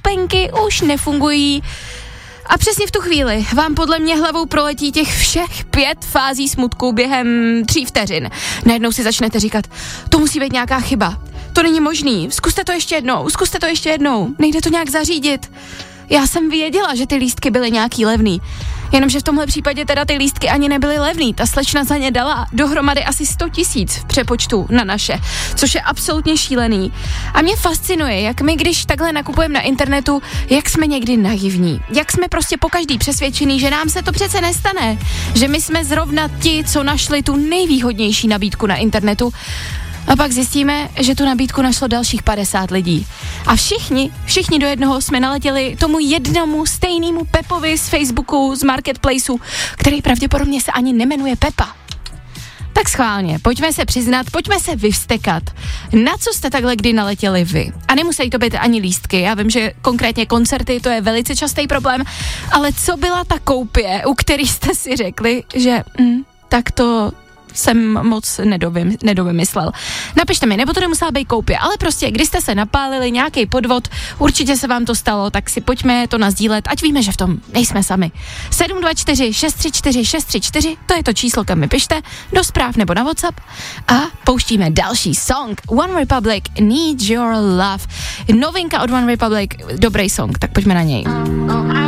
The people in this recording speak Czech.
vstupenky už nefungují. A přesně v tu chvíli vám podle mě hlavou proletí těch všech 5 fází smutku během 3 vteřin. Najednou si začnete říkat, to musí být nějaká chyba. To není možný, zkuste to ještě jednou, nejde to nějak zařídit. Já jsem věděla, že ty lístky byly nějaký levný, jenomže v tomhle případě teda ty lístky ani nebyly levný. Ta slečna za ně dala dohromady asi 100 000 v přepočtu na naše, což je absolutně šílený. A mě fascinuje, jak my, když takhle nakupujeme na internetu, jak jsme někdy naivní, jak jsme prostě pokaždý přesvědčený, že nám se to přece nestane, že my jsme zrovna ti, co našli tu nejvýhodnější nabídku na internetu. A pak zjistíme, že tu nabídku našlo dalších 50 lidí. A všichni do jednoho jsme naletěli tomu jednomu stejnému Pepovi z Facebooku, z Marketplaceu, který pravděpodobně se ani nemenuje Pepa. Tak schválně, pojďme se přiznat, pojďme se vyvstekat. Na co jste takhle kdy naletěli vy? A nemusí to být ani lístky, já vím, že konkrétně koncerty, to je velice častý problém, ale co byla ta koupě, u který jste si řekli, že tak to jsem moc nedovymyslel. Napište mi, nebo to nemusela být koupě, ale prostě, když jste se napálili nějaký podvod, určitě se vám to stalo, tak si pojďme to nasdílet, ať víme, že v tom nejsme sami. 724 634 634, to je to číslo, kam mi pište, do zpráv nebo na WhatsApp a pouštíme další song. One Republic, Need Your Love. Novinka od One Republic, dobrý song, tak pojďme na něj.